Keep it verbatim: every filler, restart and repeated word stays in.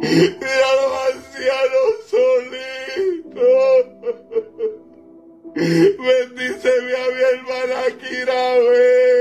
Mira a los ancianos solitos. Bendíceme a mi hermana Kira, ve.